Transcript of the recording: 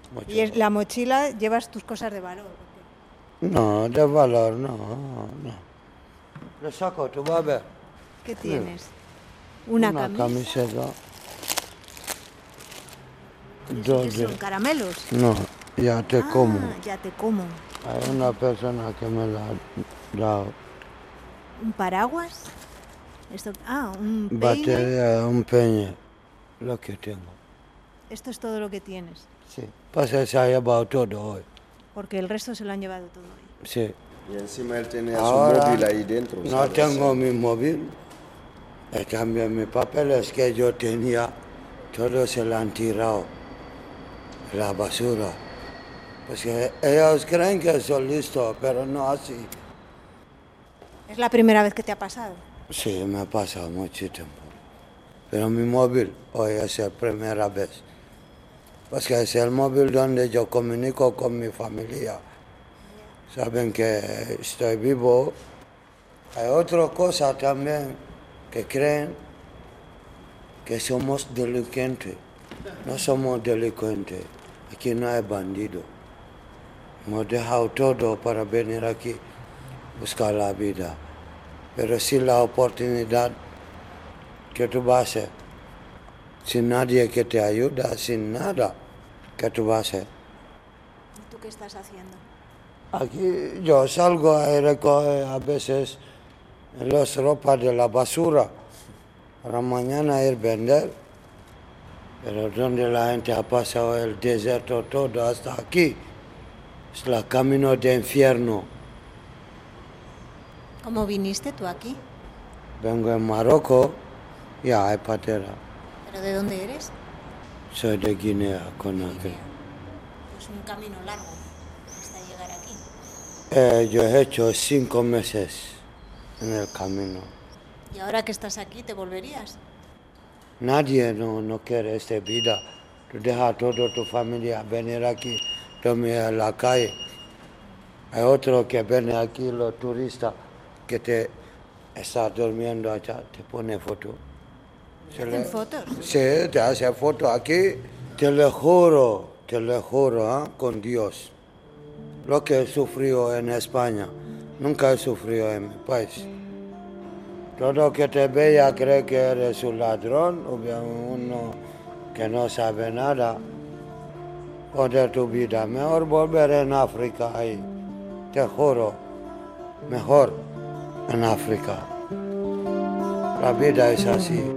mucho. ¿Y la mochila llevas tus cosas de valor? No, de valor, no. Le saco, tú vas a ver. ¿Qué tienes? Una camisa. Camiseta. ¿Y eso qué son caramelos? No, ya te como. Ya te como. Hay una persona que me la ha dado. ¿Un paraguas? Un peine. Batería, un peine, lo que tengo. Esto es todo lo que tienes. Sí, pasa se ha llevado todo hoy. Porque el resto se lo han llevado todo hoy. Sí. Y encima él tenía su Ahora móvil ahí dentro. no ¿sabes? tengo mi móvil. Y también mis papeles que yo tenía, todos se lo han tirado a la basura. Pues que ellos creen que soy listo, pero no así. ¿Es la primera vez que te ha pasado? Sí, me ha pasado mucho tiempo. Pero mi móvil hoy es la primera vez. Pues que es el móvil donde yo comunico con mi familia. Saben que estoy vivo. Hay otra cosa también que creen que somos delincuentes. No somos delincuentes. Aquí no hay bandido. Hemos dejado todo para venir aquí, buscar la vida. Pero sin la oportunidad que tú vas a hacer, sin nadie que te ayuda, sin nada, ¿qué tú vas a hacer? ¿Y tú qué estás haciendo? Aquí yo salgo a recoger a veces las ropas de la basura para mañana ir a vender. Pero donde la gente ha pasado el desierto todo hasta aquí, es el camino de infierno. ¿Cómo viniste tú aquí? Vengo en Marruecos y hay patera. ¿Pero de dónde eres? Soy de Guinea, Conakry. Pues un camino largo hasta llegar aquí. Yo he hecho 5 meses en el camino. ¿Y ahora que estás aquí te volverías? Nadie no quiere esta vida. Tú dejas toda tu familia venir aquí, dormir en la calle. Hay otro que viene aquí, los turistas, que te está durmiendo allá, te pone foto. ¿Hacen fotos? Sí, te hace foto aquí. Te lo juro, con Dios. Lo que he sufrido en España, nunca he sufrido en mi país. Todo que te vea cree que eres un ladrón o bien uno que no sabe nada. Joder tu vida. Mejor volver en África ahí. Te juro. Mejor en África. La vida es así.